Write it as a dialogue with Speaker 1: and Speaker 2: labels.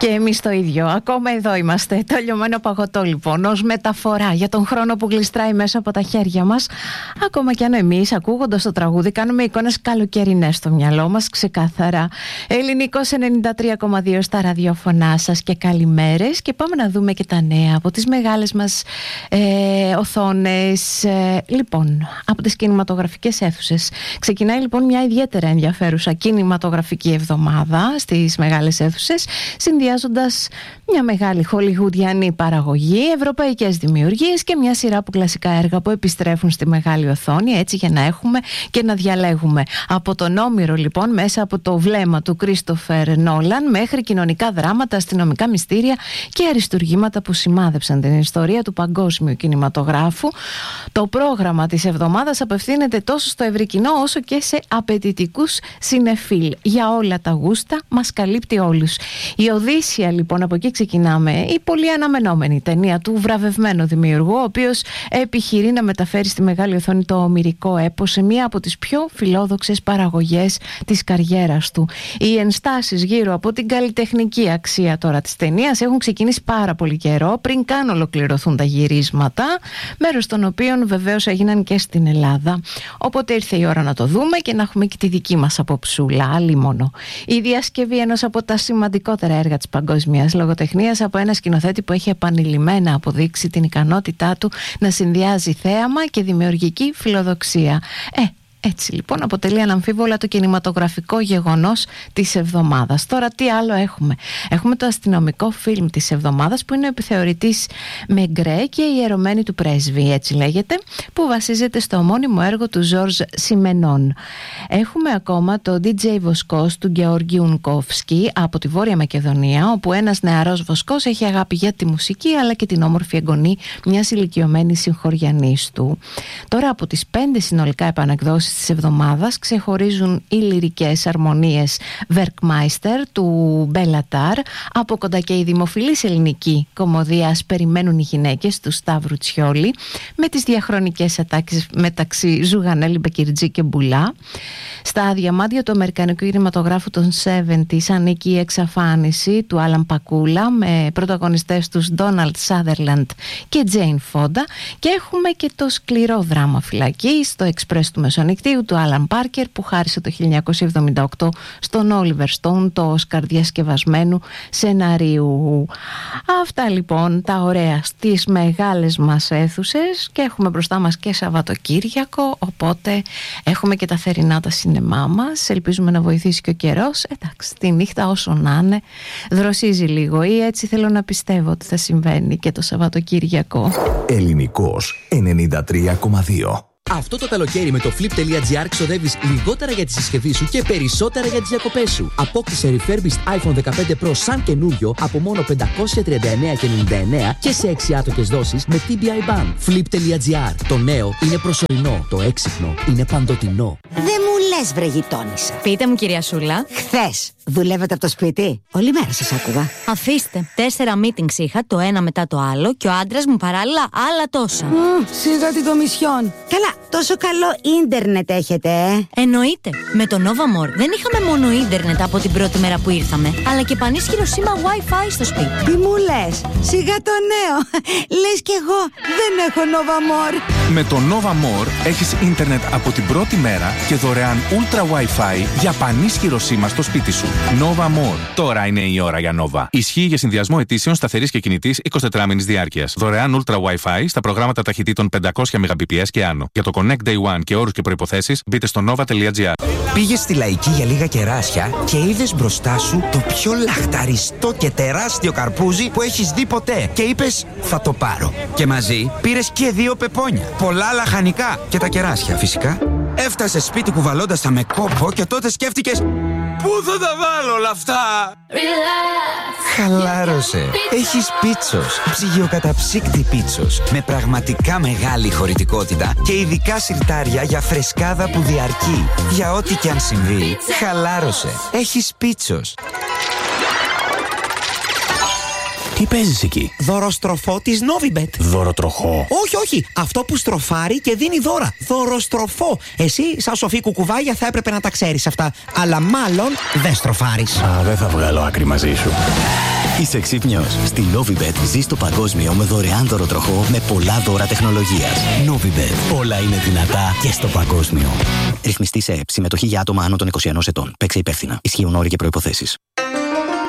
Speaker 1: Και εμείς το ίδιο. Ακόμα εδώ είμαστε. Το λιωμένο παγωτό λοιπόν ως μεταφορά για τον χρόνο που γλιστράει μέσα από τα χέρια μας. Ακόμα κι αν εμείς ακούγοντας το τραγούδι κάνουμε εικόνες καλοκαιρινές στο μυαλό μας, ξεκάθαρα. Ελληνικός 93,2 στα ραδιόφωνά σας και καλημέρες. Και πάμε να δούμε και τα νέα από τις μεγάλες μας οθόνες. Λοιπόν, από τις κινηματογραφικές αίθουσες. Ξεκινάει λοιπόν μια ιδιαίτερα ενδιαφέρουσα κινηματογραφική εβδομάδα στις μεγάλες αίθουσες, συνδυάζοντας μια μεγάλη χολιγουδιανή παραγωγή, ευρωπαϊκές δημιουργίες και μια σειρά από κλασικά έργα που επιστρέφουν στη μεγάλη οθόνη, έτσι για να έχουμε και να διαλέγουμε. Από τον Όμηρο λοιπόν, μέσα από το βλέμμα του Κρίστοφερ Νόλαν, μέχρι κοινωνικά δράματα, αστυνομικά μυστήρια και αριστουργήματα που σημάδεψαν την ιστορία του παγκόσμιου κινηματογράφου. Το πρόγραμμα της εβδομάδας απευθύνεται τόσο στο ευρύ κοινό όσο και σε απαιτητικούς συνεφίλ. Για όλα τα γούστα, μας καλύπτει όλους. Η Οδύσσεια λοιπόν, από εκεί ξεκινάμε, η πολύ αναμενόμενη ταινία του βραβευμένου δημιουργού, ο οποίος επιχειρεί να μεταφέρει στη μεγάλη οθόνη το ομηρικό έπος σε μία από τις πιο φιλόδοξες παραγωγές της καριέρας του. Οι ενστάσεις γύρω από την καλλιτεχνική αξία τώρα της ταινίας έχουν ξεκινήσει πάρα πολύ καιρό, πριν καν ολοκληρωθούν τα γυρίσματα, μέρος των οποίων βεβαίως έγιναν και στην Ελλάδα. Οπότε ήρθε η ώρα να το δούμε και να έχουμε και τη δική μας αποψούλα, άλλη μόνο. Η διασκευή ενός από τα σημαντικότερα έργα της παγκόσμιας λογοτεχνίας από ένα σκηνοθέτη που έχει επανειλημμένα αποδείξει την ικανότητά του να συνδυάζει θέαμα και δημιουργική φιλοδοξία. Έτσι λοιπόν αποτελεί αναμφίβολα το κινηματογραφικό γεγονός της εβδομάδας. Τώρα τι άλλο έχουμε? Έχουμε το αστυνομικό φιλμ της εβδομάδας που είναι ο επιθεωρητής Μεγκρέ και η ιερωμένη του πρέσβη, έτσι λέγεται, που βασίζεται στο ομώνυμο έργο του Ζορζ Σιμενών. Έχουμε ακόμα το DJ Βοσκός του Γεώργη Ουνκόφσκι από τη Βόρεια Μακεδονία, όπου ένας νεαρός βοσκός έχει αγάπη για τη μουσική αλλά και την όμορφη εγγονή μιας ηλικιωμένης συγχωριανής του. Τώρα από τις 5 συνολικά επανεκδόσεις της εβδομάδας ξεχωρίζουν οι λυρικές αρμονίες Werkmeister του Μπέλαταρ, από κοντά και η δημοφιλής ελληνική κομμωδία «Ας περιμένουν οι γυναίκες» του Σταύρου Τσιόλη, με τις διαχρονικές ατάκες μεταξύ Ζουγανέλη, Μπεκυρτζή και Μπουλά. Στα διαμάντια του αμερικανικού κινηματογράφου των 70's ανήκει η εξαφάνιση του Άλαν Πακούλα, με πρωταγωνιστές τους Ντόναλντ Σάδερλαντ και Τζέιν Φόντα, και έχουμε και το σκληρό δράμα φυλακής, το Εξπρές του Μεσονικτίου του Άλαν Πάρκερ, που χάρισε το 1978 στον Όλιβερ Στόουν το Όσκαρ διασκευασμένου σεναρίου. Αυτά λοιπόν τα ωραία στις μεγάλες μας αίθουσες, και έχουμε μπροστά μας και Σαββατοκύριακο, οπότε έχουμε και τα θερινά τα σινεμά μας. Ελπίζουμε να βοηθήσει και ο καιρός. Εντάξει, τη νύχτα όσο να είναι δροσίζει λίγο, ή έτσι θέλω να πιστεύω ότι θα συμβαίνει και το Σαββατοκύριακο.
Speaker 2: Ελληνικός 93,2.
Speaker 3: Αυτό το καλοκαίρι με το flip.gr ξοδεύεις λιγότερα για τη συσκευή σου και περισσότερα για τις διακοπές σου. Απόκτησε refurbished iPhone 15 Pro σαν καινούριο από μόνο 539,99 και σε 6 άτοκες δόσεις με TBI Ban. Flip.gr. Το νέο είναι προσωρινό. Το έξυπνο είναι παντοτινό.
Speaker 4: Δεν μου λες, βρε γειτόνισσα.
Speaker 5: Πείτε μου, κυρία Σούλα.
Speaker 4: Χθες δουλεύετε από το σπίτι? Όλη μέρα σας άκουγα.
Speaker 5: Αφήστε. 4 meetings είχα, το ένα μετά το άλλο, και ο άντρας μου παράλληλα άλλα τόσα.
Speaker 4: Σιγά την Κομισιόν. Καλά, τόσο καλό ίντερνετ έχετε,
Speaker 5: Εννοείται. Με το Nova More δεν είχαμε μόνο ίντερνετ από την πρώτη μέρα που ήρθαμε, αλλά και πανίσχυρο σήμα Wi-Fi στο σπίτι.
Speaker 4: Τι μου λες? Σιγά το νέο. Λες κι εγώ δεν έχω Nova More.
Speaker 6: Με το Nova More έχεις ίντερνετ από την πρώτη μέρα και δωρεάν Ultra Wi-Fi για πανίσχυρο σήμα στο σπίτι σου. Nova More. Τώρα είναι η ώρα για Nova. Ισχύει για συνδυασμό ετήσεων σταθερής και κινητής 24 μήνης διάρκειας. Δωρεάν Ultra Wi-Fi στα προγράμματα ταχυτήτων 500 Mbps και άνω. Για το Connect Day One και όρους και προϋποθέσεις μπείτε στο nova.gr.
Speaker 7: Πήγες στη Λαϊκή για λίγα κεράσια και είδες μπροστά σου το πιο λαχταριστό και τεράστιο καρπούζι που έχεις δει ποτέ. Και είπες, θα το πάρω. Και μαζί πήρες και 2 πεπόνια. Πολλά λαχανικά. Και τα κεράσια φυσικά. Έφτασες σπίτι κουβαλώντας τα με κόπο και τότε σκέφτηκες, πού θα τα βάλω όλα αυτά? Χαλάρωσε. Έχεις Πίτσος. Ψυγειοκαταψύκτη Πίτσος. Με πραγματικά μεγάλη χωρητικότητα και ειδικά σιρτάρια για φρεσκάδα που διαρκεί. Για ό,τι κι αν συμβεί, χαλάρωσε. Έχεις Πίτσος.
Speaker 2: Τι παίζεις εκεί?
Speaker 8: Δωροστροφό της Novibet.
Speaker 2: Δωροτροχό?
Speaker 8: Όχι. Αυτό που στροφάρει και δίνει δώρα. Δωροστροφό. Εσύ, σαν σοφή κουκουβάγια, θα έπρεπε να τα ξέρεις αυτά. Αλλά μάλλον δεν στροφάρεις.
Speaker 2: Δεν θα βγάλω άκρη μαζί σου.
Speaker 9: Είσαι ξύπνιος? Στη Novibet ζεις το παγκόσμιο με δωρεάν δωροτροχό με πολλά δώρα τεχνολογίας. Novibet. Όλα είναι δυνατά και στο παγκόσμιο. Ρυθμιστή σε ΕΠ. Συμμετοχή για άτομα άνω των 21 ετών. Παίξε υπεύθυνα. Ισχύουν όροι και προϋποθέσεις.